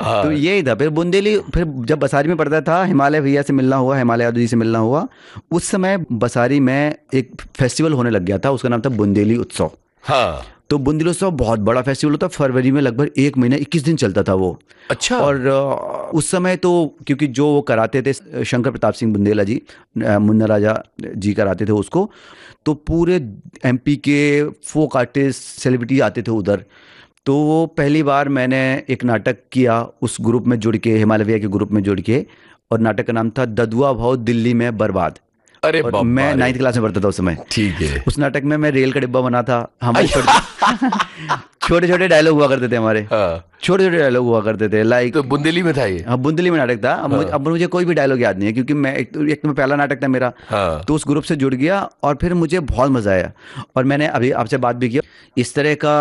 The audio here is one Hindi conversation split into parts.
तो हाँ। यही था। फिर बुंदेली, फिर जब बसारी में पढ़ता था, हिमालय भैया से मिलना हुआ, हिमालय यादव जी से मिलना हुआ। उस समय बसारी में एक फेस्टिवल होने लग गया था, उसका नाम था बुंदेली उत्सव। हाँ। तो बुंदेली उत्सव बहुत बड़ा फेस्टिवल होता, फरवरी में लगभग एक महीना 21 दिन चलता था वो। अच्छा। और उस समय तो क्योंकि जो वो कराते थे शंकर प्रताप सिंह बुंदेला जी, मुन्ना राजा जी कराते थे उसको। तो पूरे एमपी के फोक आर्टिस्ट सेलिब्रिटी आते थे उधर। तो वो पहली बार मैंने एक नाटक किया उस ग्रुप में जुड़ के, हिमालय भैया के ग्रुप में जुड़ के। और नाटक का नाम था ददुआ भाव दिल्ली में बर्बाद। अरे और बाबा मैं रे। 9th क्लास में पढ़ता था उस समय। ठीक है। उस नाटक में मैं रेल का डिब्बा बना था। हमारे छोटे हाँ। छोटे छोटे डायलॉग हुआ करते थे हमारे। छोटे छोटे डायलॉग हुआ करते थे, तो लाइक। बुंदेली में था ये? हाँ, बुंदली में नाटक था। हाँ। अब मुझे कोई भी डायलॉग याद नहीं है, क्योंकि मैं एक तो मैं पहला नाटक था मेरा। हाँ। तो उस ग्रुप से जुड़ गया और फिर मुझे बहुत मज़ा आया। और मैंने अभी आपसे बात भी किया, इस तरह का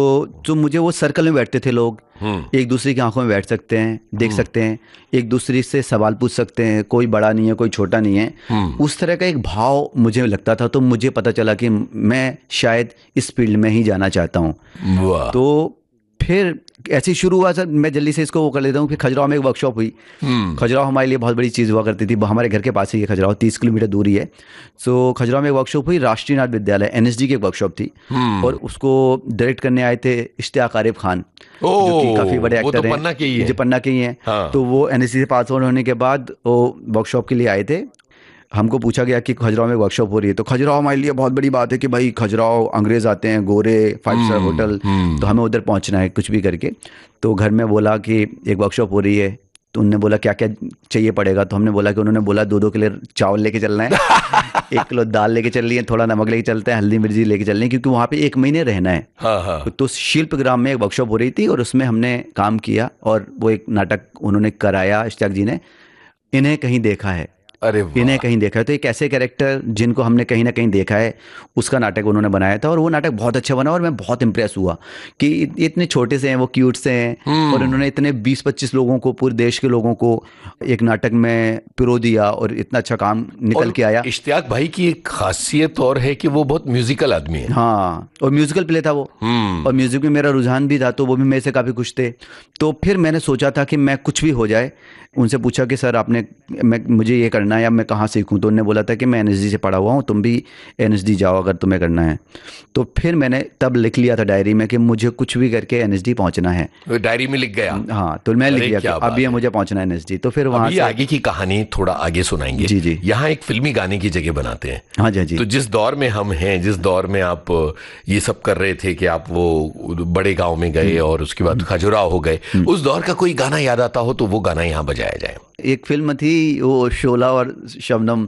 जो मुझे वो सर्कल में बैठते थे लोग, हम्म। एक दूसरे की आंखों में बैठ सकते हैं, देख सकते हैं, एक दूसरे से सवाल पूछ सकते हैं, कोई बड़ा नहीं है कोई छोटा नहीं है, उस तरह का एक भाव मुझे लगता था। तो मुझे पता चला कि मैं शायद इस फील्ड में ही जाना चाहता हूँ। वाह। तो फिर ऐसे ही शुरू हुआ सर। मैं जल्दी से इसको वो कर लेता हूँ। फिर खजुराहो में एक वर्कशॉप हुई। खजुराहो हमारे लिए बहुत बड़ी चीज़ हुआ करती थी, हमारे घर के पास ही है खजुराहो, 30 किलोमीटर दूरी है। सो खजुराहो में एक वर्कशॉप हुई, राष्ट्रीय नाट्य विद्यालय एनएसडी की एक वर्कशॉप थी। और उसको डायरेक्ट करने आए थे इश्तियाक आरिफ खान, जो कि काफ़ी बड़े वो तो एक्टर हैं, पन्ना के ही है। जो पन्ना के ही हैं। हाँ। तो वो एनएसडी से पास आउट होने के बाद वो वर्कशॉप के लिए आए थे। हमको पूछा गया कि खजुराहो में वर्कशॉप हो रही है। तो खजुराहो हमारे लिए बहुत बड़ी बात है कि भाई खजुराहो अंग्रेज़ आते हैं, गोरे, 5 स्टार होटल, तो हमें उधर पहुंचना है कुछ भी करके। तो घर में बोला कि एक वर्कशॉप हो रही है। तो उनने बोला क्या क्या चाहिए पड़ेगा। तो हमने बोला कि उन्होंने बोला 2-2 किलो चावल लेके चलना है, 1 किलो दाल लेके चल रही है, थोड़ा नमक लेके चलते हैं, हल्दी मिर्ची लेके चलनी है, क्योंकि वहाँ पे 1 महीने रहना है। हाँ। हाँ। तो शिल्पग्राम में एक वर्कशॉप हो रही थी और उसमें हमने काम किया। और वो एक नाटक उन्होंने कराया, इश्तियाक जी ने, इन्हें कहीं देखा है। अरे इन्हें वाह। कहीं देखा है। तो एक ऐसे कैरेक्टर जिनको हमने कहीं ना कहीं देखा है, उसका नाटक उन्होंने बनाया था। और वो नाटक बहुत अच्छा बना और मैं बहुत इंप्रेस हुआ कि ये इतने छोटे से हैं, वो क्यूट से हैं, और उन्होंने इतने 20-25 लोगों को, पूरे देश के लोगों को एक नाटक में पिरो दिया और इतना अच्छा काम निकल और के आया। इश्तियाक भाई की एक खासियत और है कि वो बहुत म्यूजिकल आदमी है। हाँ, और म्यूजिकल प्ले था वो। और म्यूजिक में मेरा रुझान भी था, तो वो भी मेरे से काफ़ी खुश थे। तो फिर मैंने सोचा था कि मैं कुछ भी हो जाए। उनसे पूछा कि सर आपने, मुझे ये करना है, या मैं कहाँ सीखूं। तो उन्होंने बोला था कि मैं एनएसडी से पढ़ा हुआ हूँ, तुम भी एनएसडी जाओ अगर तुम्हें करना है। तो फिर मैंने तब लिख लिया था डायरी में कि मुझे कुछ भी करके एनएसडी पहुँचना है। वो डायरी में लिख गया। हाँ, तो मैं लिख अरे लिया कि क्या अब बात ये है। मुझे पहुँचना है एनएसडी। तो फिर वहाँ अभी से आगे की कहानी थोड़ा आगे सुनाएंगे। जी जी। यहाँ एक फिल्मी गाने की जगह बनाते हैं। हाँ जी, हाँ जी। तो जिस दौर में हम हैं, जिस दौर में आप ये सब कर रहे थे कि आप वो बड़े गांव में गए और उसके बाद खजुराहो हो गए, उस दौर का कोई गाना याद आता हो तो वो गाना यहाँ बजाया जाए। एक फिल्म थी वो, शोला और शबनम।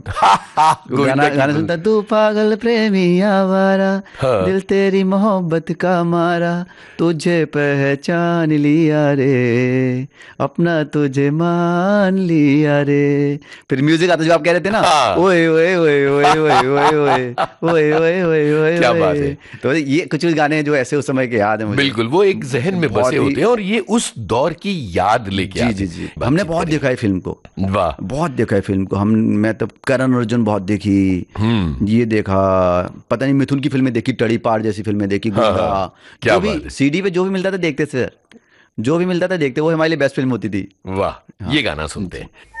वो गोविंदा गाना की गाना फिल्म। सुनता, तू पागल प्रेमी आवारा, हाँ। दिल तेरी मोहब्बत का मारा, तुझे पहचान लिया रे, अपना तुझे मान लिया रे। फिर म्यूजिक आता जो आप कह रहे थे ना, हाँ। ओए ओए ओए ओए ओए ओए ओए ओए ओए ओए ओए क्या बात ओए। है। तो ये कुछ गाने हैं जो ऐसे उस समय के याद है मुझे। बिल्कुल, वो एक जहन में बसे बहुत ही। होते हैं और ये उस दौर की याद लेके जी आते जी हैं। जी, हमने बातचीत बहुत करेंगे। देखा है फिल्म को। वाह। बहुत देखा है फिल्म को हम। मैं तो करण अर्जुन बहुत देखी, ये देखा, पता नहीं मिथुन की फिल्में देखी, टड़ी पार जैसी फिल्में देखी, हाँ गुंगा। हाँ। क्या जो भी बात है। सीडी पे जो भी मिलता था देखते थे सर, जो भी मिलता था देखते, वो हमारे लिए बेस्ट फिल्म होती थी। वाह। हाँ ये गाना सुनते जी। हैं।